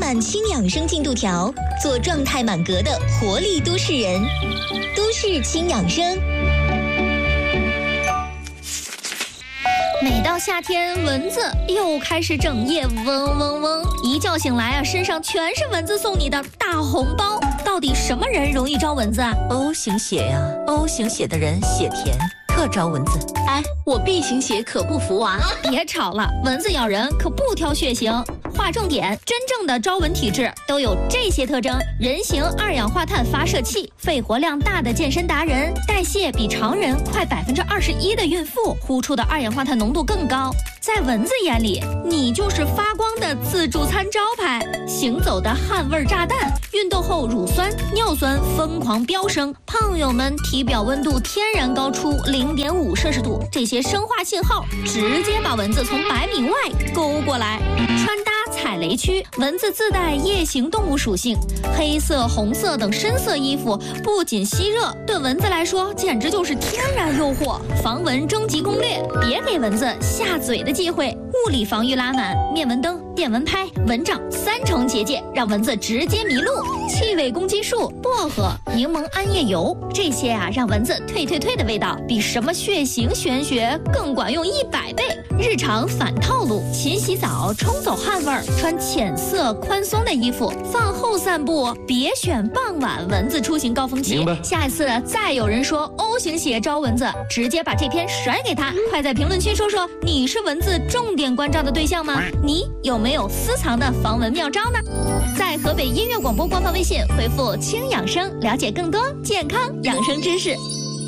满轻养生进度条，做状态满格的活力都市人。都市轻养生。 每到夏天，蚊子又开始整夜嗡嗡嗡，一觉醒来啊，身上全是蚊子送你的大红包。到底什么人容易招蚊子啊 ？O 型血呀，O 型血的人血甜，特招蚊子。 哎，我 B 型血可不服啊！ 别吵了，蚊子咬人可不挑血型。划重点，真正的招蚊体质都有这些特征：人形二氧化碳发射器，肺活量大的健身达人，代谢比常人快21%的孕妇，呼出的二氧化碳浓度更高。在蚊子眼里，你就是发光的自助餐招牌，行走的汗味炸弹，运动后乳酸、尿酸疯狂飙升，胖友们体表温度天然高出0.5摄氏度，这些生化信号直接把蚊子从100米外勾过来。穿搭踩雷区，蚊子自带夜行动物属性，黑色、红色等深色衣服不仅吸热，对蚊子来说简直就是天然诱惑。防蚊终极攻略，别给蚊子下嘴的机会，物理防御拉满，灭蚊灯、电蚊拍、蚊帐3重结界，让蚊子直接迷路。气味攻击术，薄荷、柠檬桉叶油，这些啊让蚊子退的味道，比什么血型玄学更管用100倍。日常反套路，勤洗澡，冲走汗味儿，穿浅色宽松的衣服，饭后散步，别选傍晚蚊子出行高峰期。下一次再有人说 O 型血招蚊子，直接把这篇甩给他。快在评论区说说，你是蚊子重点关照的对象吗？你有没有私藏的防蚊妙招呢？在河北音乐广播官方微信回复轻养生，了解更多健康养生知识。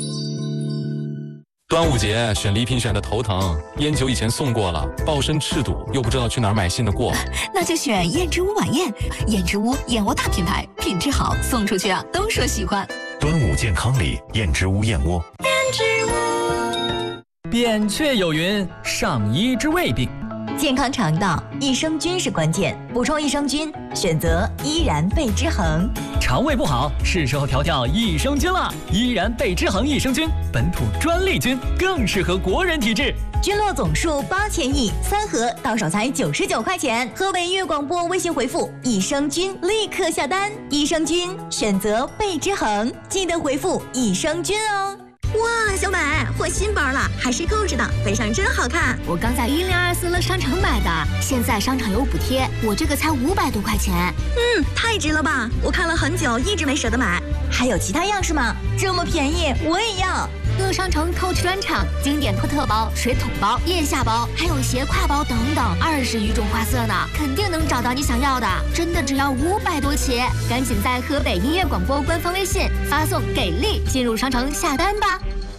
端午节选礼品选的头疼，烟酒以前送过了，抱身赤赌，又不知道去哪儿买新的过。 那就选燕之屋晚宴，燕之屋燕窝大品牌，品质好，送出去啊都说喜欢。 端午健康礼，燕之屋燕窝。 燕之屋。 扁鹊有云：上医之未病。 健康肠道，益生菌是关键，补充益生菌，选择依然贝之恒。 肠胃不好，是时候调益生菌了。依然贝之恒益生菌，本土专利菌，更适合国人体质。 菌落总数8000亿，3盒到手才99块钱。河北音乐广播微信回复益生菌，立刻下单。益生菌选择贝之恒，记得回复益生菌哦。哇，小美换新包了，还是购置的，背上真好看。 我刚在1024乐商城买的，现在商场有补贴，我这个才500多块钱。 太值了吧！我看了很久，一直没舍得买。还有其他样式吗？这么便宜，我也要。 乐商城 Coach 专场，经典托特包、水桶包、腋下包，还有斜挎包等等，20余种花色呢，肯定能找到你想要的。真的只要500多起，赶紧在河北音乐广播官方微信发送给力进入商城下单吧。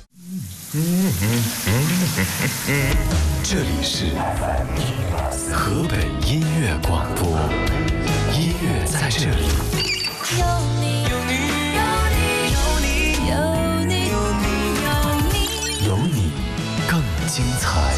这里是河北音乐广播，音乐在这里。 有你，有你，有你，有你，有你， 有你更精彩。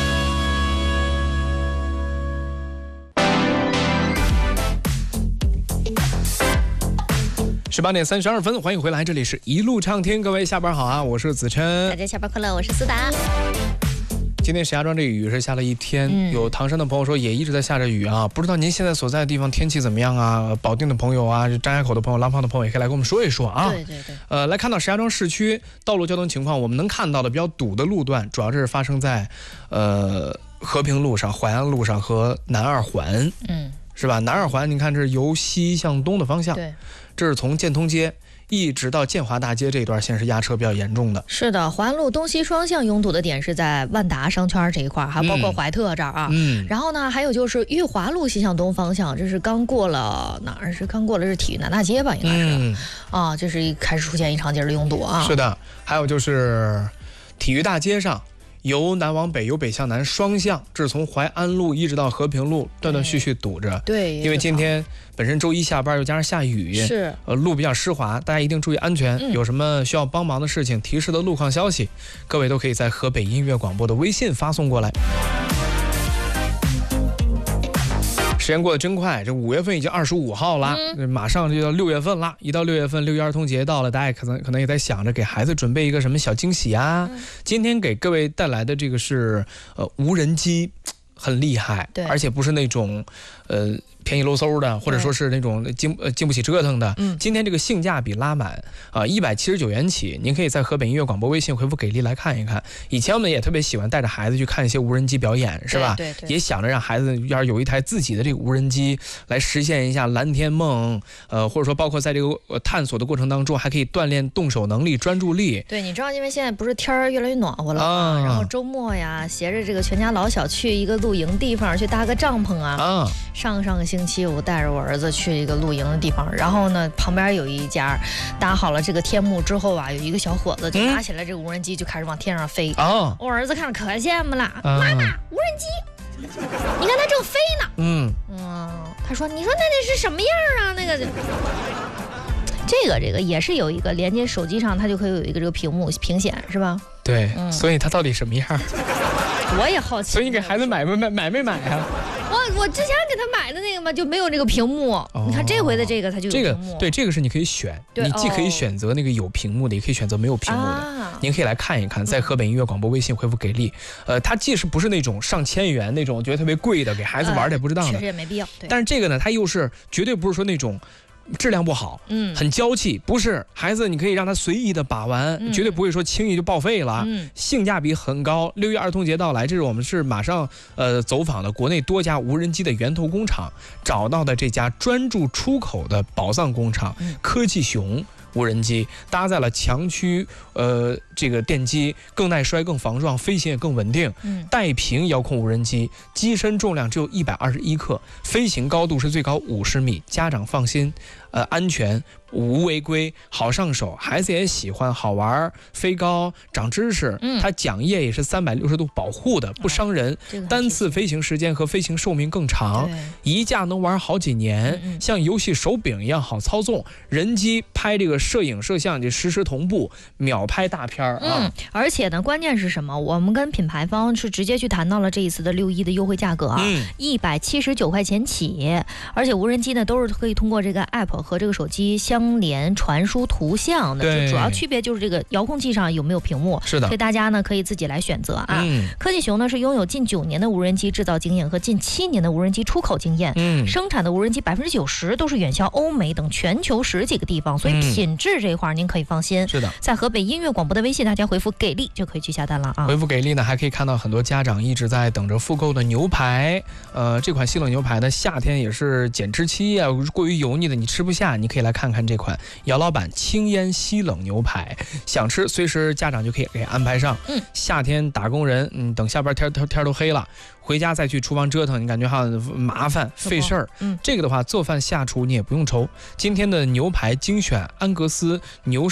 18点32分，欢迎回来，这里是一路畅听，各位下班好啊，我是子琛。 大家下班快乐，我是思达。 今天石家庄这雨是下了一天，有唐山的朋友说也一直在下着雨啊，不知道您现在所在的地方天气怎么样啊？保定的朋友啊，张家口的朋友、廊坊的朋友也可以来跟我们说一说啊。 对。 来看到石家庄市区道路交通情况，我们能看到的比较堵的路段，主要是发生在和平路上、淮安路上和南二环。是吧？南二环，你看这是由西向东的方向， 对， 这是从建通街一直到建华大街这一段线是压车比较严重的。 是的，淮安路东西双向拥堵的点是在万达商圈这一块，还包括怀特这儿啊。然后呢，还有就是裕华路西向东方向，这是刚过了哪儿？是刚过了是体育南大街吧？应该是这是开始出现一长截的拥堵啊。 是的，还有就是体育大街上。由南往北，由北向南双向，这是从淮安路一直到和平路，断断续续堵着。 对， 因为今天本身周一下班又加上下雨， 是路比较湿滑，大家一定注意安全。有什么需要帮忙的事情、提示的路况消息，各位都可以在河北音乐广播的微信发送过来。时间过得真快，这5月份已经25号了，马上就到6月份了。一到6月份，6一儿童节到了，大家可能也在想着给孩子准备一个什么小惊喜啊。今天给各位带来的这个是无人机很厉害， 对， 而且不是那种便宜搂嗖的，或者说是那种经不起折腾的。今天这个性价比拉满啊，179元起，您可以在河北音乐广播微信回复给力来看一看。以前我们也特别喜欢带着孩子去看一些无人机表演，是吧？ 对， 也想着让孩子要是有一台自己的这个无人机，来实现一下蓝天梦，或者说包括在这个探索的过程当中，还可以锻炼动手能力、专注力。 对，你知道，因为现在不是天儿越来越暖和了嘛，然后周末呀，携着这个全家老小去一个露营地方去搭个帐篷啊。上个星期我带着我儿子去一个露营的地方，然后呢，旁边有一家搭好了这个天幕之后啊，有一个小伙子就拿起来这个无人机就开始往天上飞。我儿子看着可羡慕了，妈妈，无人机，你看它正飞呢。他说，你说那得是什么样啊？那个。这个也是有一个连接手机上，它就可以有一个这个屏幕屏显，是吧？ 对，所以它到底什么样？ 我也好奇。 所以你给孩子买没买啊？ 我之前给他买的那个嘛就没有这个屏幕，你看这回的这个它就有屏幕。 对，这个是你可以选，你既可以选择那个有屏幕的，也可以选择没有屏幕的。您可以来看一看，在河北音乐广播微信回复给力。它既是不是那种上千元那种觉得特别贵的，给孩子玩的也不值当的， 确实也没必要。 但是这个呢，它又是绝对不是说那种质量不好，很娇气，不是孩子，你可以让他随意的把玩，绝对不会说轻易就报废了，性价比很高。6月儿童节到来，这是我们是马上走访的国内多家无人机的源头工厂，找到的这家专注出口的宝藏工厂科技熊无人机，搭载了强驱这个电机，更耐摔、更防撞，飞行也更稳定。带屏遥控无人机，机身重量只有121克，飞行高度是最高50米，家长放心，安全无违规，好上手，孩子也喜欢，好玩，飞高长知识。它桨叶也是360度保护的，不伤人。单次飞行时间和飞行寿命更长，一架能玩好几年，像游戏手柄一样好操纵。人机拍这个摄影摄像就实时同步，秒拍大片啊。 而且呢，关键是什么？我们跟品牌方是直接去谈到了这一次的6.1的优惠价格啊，179块钱起。而且无人机呢都是可以通过这个 app 和这个手机相连传输图像的，就主要区别就是这个遥控器上有没有屏幕。 是的， 所以大家呢可以自己来选择啊。科技熊呢是拥有近9年的无人机制造经验和近7年的无人机出口经验，生产的无人机90%都是远销欧美等全球10几个地方，所以品质这一块您可以放心。 是的， 在河北音乐广播的微信，大家回复给力就可以去下单了啊。 回复给力呢，还可以看到很多家长一直在等着复购的牛排。这款西冷牛排呢，夏天也是减脂期啊，过于油腻的你吃不下，你可以来看看这款姚老板轻烟西冷牛排，想吃随时家长就可以给安排上。夏天打工人，等下班天都黑了，回家再去厨房折腾，你感觉很麻烦费事儿。这个的话，做饭下厨你也不用愁。今天的牛排精选安格斯牛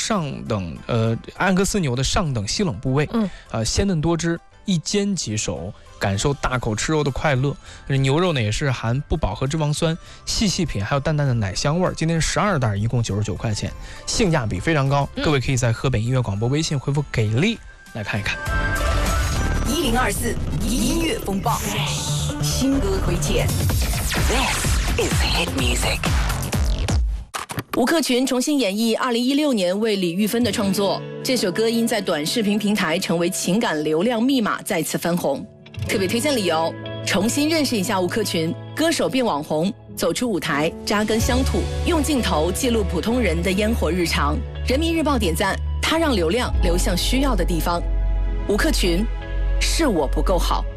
的上等西冷部位，鲜嫩多汁，一煎即熟，感受大口吃肉的快乐。牛肉呢也是含不饱和脂肪酸，细品，还有淡淡的奶香味儿。今天12袋，一共99块钱，性价比非常高。各位可以在河北音乐广播微信回复给力来看一看。 1024音乐风暴，新歌推荐。This is hit music。吴克群重新演绎2016年为李玉芬的创作，这首歌因在短视频平台成为情感流量密码，再次翻红。特别推荐理由：重新认识一下吴克群，歌手变网红，走出舞台，扎根乡土，用镜头记录普通人的烟火日常。人民日报点赞，他让流量流向需要的地方。吴克群，是我不够好。